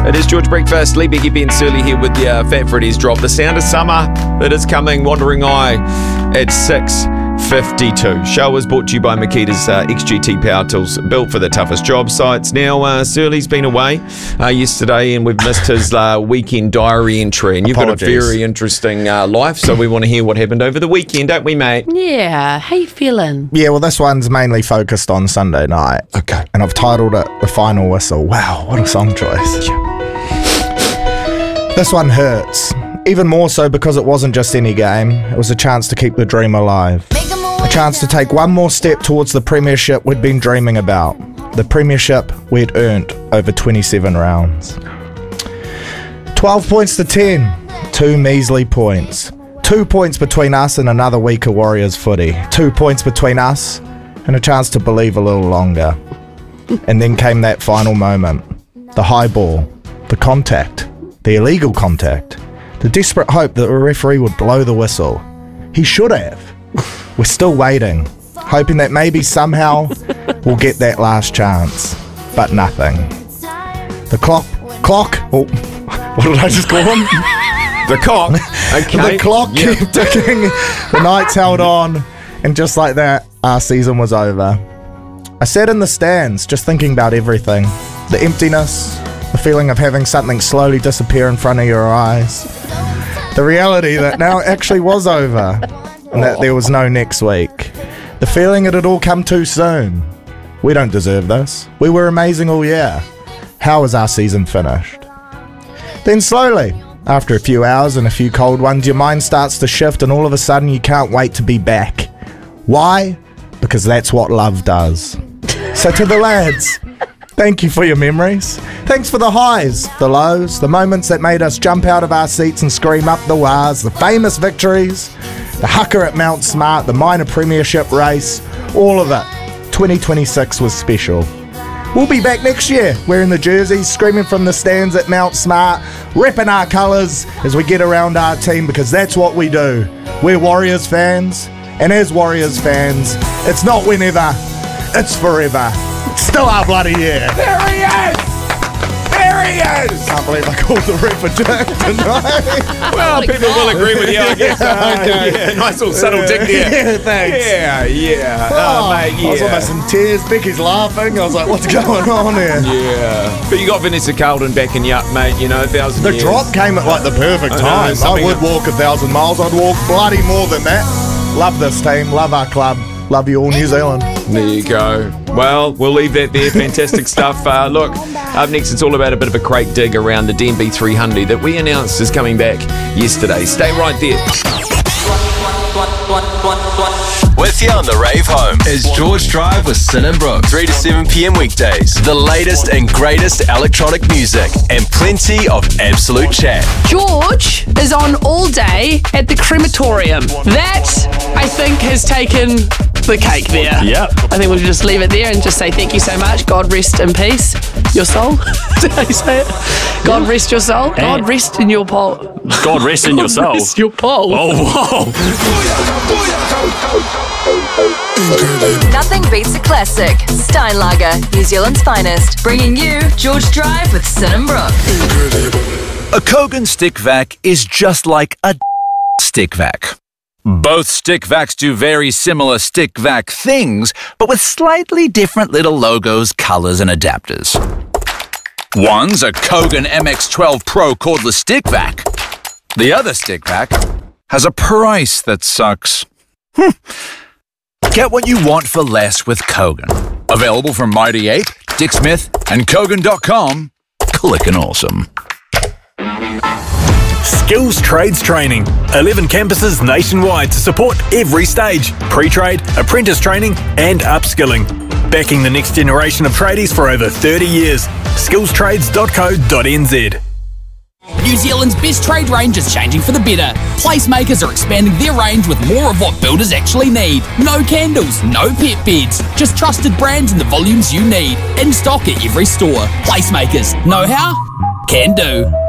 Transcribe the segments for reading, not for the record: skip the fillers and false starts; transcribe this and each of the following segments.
It is George Breakfast, Lee Becky, Ben Surly here with the Fat Freddy's drop. The sound of summer that is coming, Wandering Eye at 6:52. Show is brought to you by Makita's XGT Power Tools, built for the toughest job sites. Now, Surly's been away yesterday and we've missed his weekend diary entry. And you've got a very interesting life, so we want to hear what happened over the weekend, don't we, mate? Yeah, how you feeling? Yeah, well, this one's mainly focused on Sunday night. Okay. And I've titled it The Final Whistle. Wow, what a song choice. This one hurts. Even more so because it wasn't just any game. It was a chance to keep the dream alive. A chance to take one more step towards the premiership we'd been dreaming about. The premiership we'd earned over 27 rounds. 12 points to 10. 2 measly points. 2 points between us and another week of Warriors footy. 2 points between us and a chance to believe a little longer. And then came that final moment. The high ball. The contact. The illegal contact. The desperate hope that the referee would blow the whistle. He should have. We're still waiting, hoping that maybe somehow we'll get that last chance. But nothing. The clock, oh, what did I just call him? The cock. Okay. The clock kept ticking, the nights held on, and just like that, our season was over. I sat in the stands, just thinking about everything. The emptiness, the feeling of having something slowly disappear in front of your eyes. The reality that now it actually was over, and that there was no next week. The feeling it had all come too soon. We don't deserve this. We were amazing all year. How was our season finished? Then slowly, after a few hours and a few cold ones, your mind starts to shift and all of a sudden you can't wait to be back. Why? Because that's what love does. So to the lads, thank you for your memories. Thanks for the highs, the lows, the moments that made us jump out of our seats and scream up the wahs, the famous victories, the hucker at Mount Smart, the minor premiership race, all of it. 2026 was special. We'll be back next year, wearing the jerseys, screaming from the stands at Mount Smart, repping our colours as we get around our team, because that's what we do. We're Warriors fans, and as Warriors fans, it's not whenever, it's forever. It's still our bloody year. There he is! There he is! Can't believe I called the ref a dick tonight. Well, people will agree with you, I guess. Yeah, nice little subtle dick there. Yeah, thanks. Yeah. Mate, yeah. I was almost in tears. Becky's laughing. I was like, what's going on here? Yeah. But you got Vanessa Carlton backing you up, mate, you know, 1,000 The years. drop came at like the perfect time. I would walk 1,000 miles. I'd walk bloody more than that. Love this team. Love our club. Love you all, New Zealand. There you go. Well, we'll leave that there. Fantastic stuff. Look, up next, it's all about a bit of a crate dig around the DMB 300 that we announced is coming back yesterday. Stay right there. With you on the rave home is George Drive with Sin and Brooke. 3 to 7 p.m. weekdays. The latest and greatest electronic music and plenty of absolute chat. George is on all day at the crematorium. That, I think, has taken the cake there. Yep. I think we'll just leave it there and just say thank you so much. God rest in peace. Your soul. Did I say it? God rest your soul. God rest in your pole. God rest in your soul. Rest your pole. Oh, whoa. Nothing beats a classic. Steinlager, New Zealand's finest. Bringing you George Drive with Sin and Brooke. A Kogan stick vac is just like a stick vac. Both stick vacs do very similar stick vac things, but with slightly different little logos, colors, and adapters. One's a Kogan MX12 Pro cordless stick vac. The other stick vac has a price that sucks. Get what you want for less with Kogan. Available from Mighty Ape, Dick Smith, and Kogan.com. Clickin' awesome. Skills Trades Training. 11 campuses nationwide to support every stage. Pre-trade, apprentice training, and upskilling. Backing the next generation of tradies for over 30 years. skillstrades.co.nz. New Zealand's best trade range is changing for the better. Placemakers are expanding their range with more of what builders actually need. No candles, no pet beds. Just trusted brands in the volumes you need. In stock at every store. Placemakers. Know how? Can do.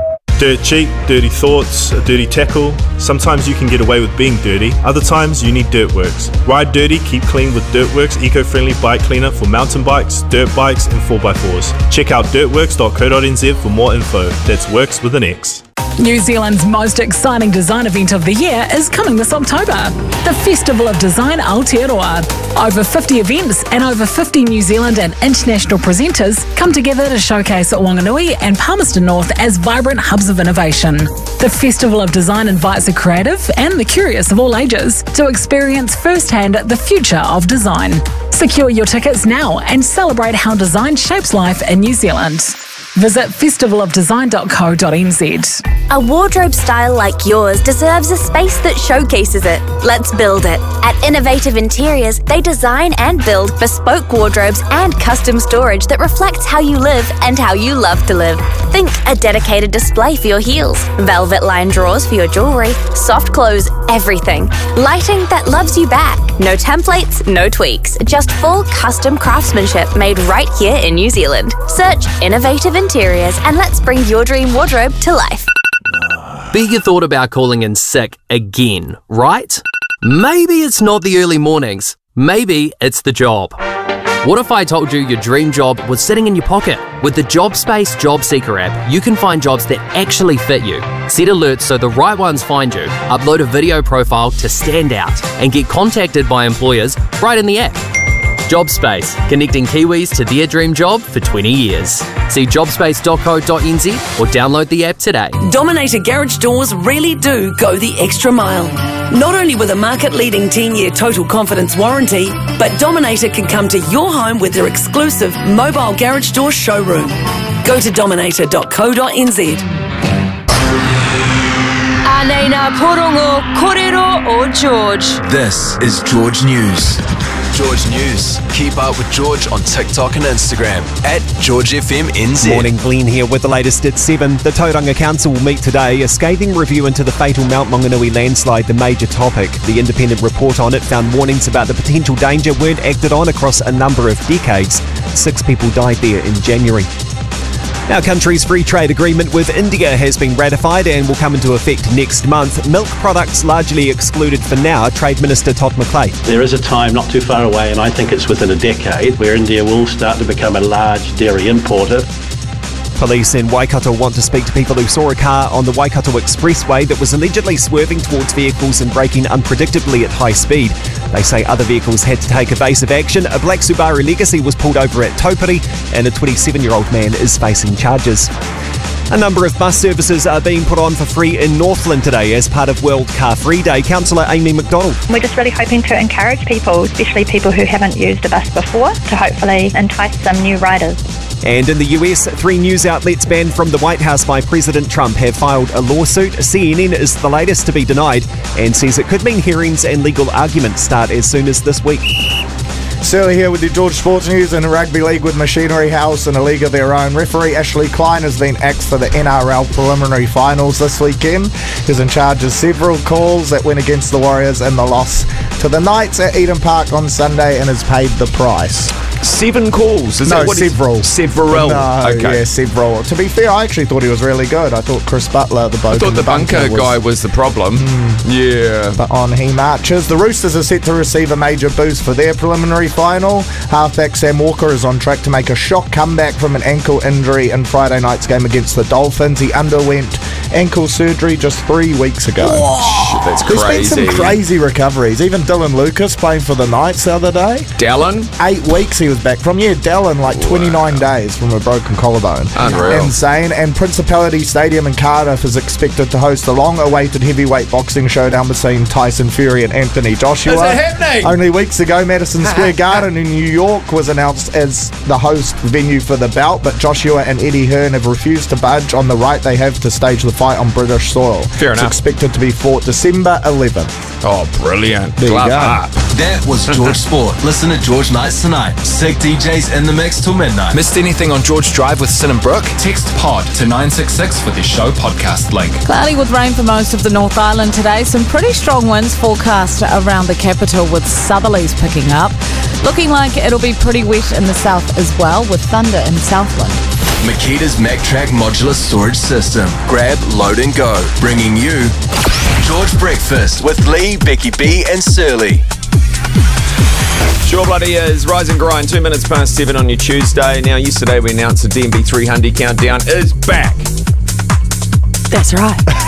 Dirt cheap, dirty thoughts, a dirty tackle. Sometimes you can get away with being dirty, other times you need Dirtworks. Ride dirty, keep clean with Dirtworks eco-friendly bike cleaner for mountain bikes, dirt bikes and 4x4s. Check out dirtworks.co.nz for more info. That's works with an X. New Zealand's most exciting design event of the year is coming this October, the Festival of Design Aotearoa. Over 50 events and over 50 New Zealand and international presenters come together to showcase Wanganui and Palmerston North as vibrant hubs of innovation. The Festival of Design invites the creative and the curious of all ages to experience firsthand the future of design. Secure your tickets now and celebrate how design shapes life in New Zealand. Visit festivalofdesign.co.nz. A wardrobe style like yours deserves a space that showcases it. Let's build it. At Innovative Interiors, they design and build bespoke wardrobes and custom storage that reflects how you live and how you love to live. Think a dedicated display for your heels, velvet lined drawers for your jewellery, soft clothes, everything. Lighting that loves you back. No templates, no tweaks, just full custom craftsmanship made right here in New Zealand. Search Innovative Interiors and let's bring your dream wardrobe to life. Bet you thought about calling in sick again, right? Maybe it's not the early mornings. Maybe it's the job. What if I told you your dream job was sitting in your pocket? With the JobSpace Job Seeker app, you can find jobs that actually fit you. Set alerts so the right ones find you, upload a video profile to stand out, and get contacted by employers right in the app. JobSpace, connecting Kiwis to their dream job for 20 years. See jobspace.co.nz or download the app today. Dominator Garage Doors really do go the extra mile. Not only with a market-leading 10-year total confidence warranty, but Dominator can come to your home with their exclusive mobile garage door showroom. Go to dominator.co.nz. Anena Porongo Korero o George. This is George News. George News. Keep up with George on TikTok and Instagram at GeorgeFMNZ. Morning, Glenn here with the latest at 7. The Tauranga Council will meet today. A scathing review into the fatal Mount Maunganui landslide, the major topic. The independent report on it found warnings about the potential danger weren't acted on across a number of decades. 6 people died there in January. Our country's free trade agreement with India has been ratified and will come into effect next month. Milk products largely excluded for now. Trade Minister Todd McClay. There is a time not too far away, and I think it's within a decade, where India will start to become a large dairy importer. Police in Waikato want to speak to people who saw a car on the Waikato Expressway that was allegedly swerving towards vehicles and braking unpredictably at high speed. They say other vehicles had to take evasive action. A black Subaru Legacy was pulled over at Taupiri and a 27-year-old man is facing charges. A number of bus services are being put on for free in Northland today as part of World Car Free Day. Councillor Amy McDonald. We're just really hoping to encourage people, especially people who haven't used a bus before, to hopefully entice some new riders. And in the US, 3 news outlets banned from the White House by President Trump have filed a lawsuit. CNN is the latest to be denied and says it could mean hearings and legal arguments start as soon as this week. Surly here with the George Sports News. In a rugby league with Machinery House in a league of their own. Referee Ashley Klein has been axed for the NRL preliminary finals this weekend. He's in charge of several calls that went against the Warriors and the loss to the Knights at Eden Park on Sunday and has paid the price. 7 calls? Is that what several. Several. No, okay. Yeah, several. To be fair, I actually thought he was really good. I thought Chris Butler, the bloke I thought the bunker guy was the problem. Yeah. But on he marches. The Roosters are set to receive a major boost for their preliminary final. Halfback Sam Walker is on track to make a shock comeback from an ankle injury in Friday night's game against the Dolphins. He underwent ankle surgery just 3 weeks ago. Whoa, that's crazy. There's been some crazy recoveries. Even Dylan Lucas playing for the Knights the other day. Dallin? 8 weeks he was back from. Yeah, Dallin, like 29 days from a broken collarbone. Unreal. Insane. And Principality Stadium in Cardiff is expected to host a long-awaited heavyweight boxing showdown between Tyson Fury and Anthony Joshua. Is it happening? Only weeks ago, Madison Square Garden in New York was announced as the host venue for the bout, but Joshua and Eddie Hearn have refused to budge on the right they have to stage the fight on British soil. Fair enough. It's expected to be fought December 11th. Oh, brilliant. There Glove you go. up. That was George Sport. Listen to George Nights tonight. Sick DJs in the mix till midnight. Missed anything on George Drive with Sin and Brooke? Text POD to 966 for the show podcast link. Cloudy with rain for most of the North Island today. Some pretty strong winds forecast around the capital with southerlies picking up. Looking like it'll be pretty wet in the south as well with thunder in Southland. Makita's MacTrack modular storage system. Grab, load and go. Bringing you George Breakfast with Lee, Becky B and Surly. Sure bloody is. Rise and grind, 2 minutes past 7 on your Tuesday. Now, yesterday we announced the DMB 300 countdown is back. That's right.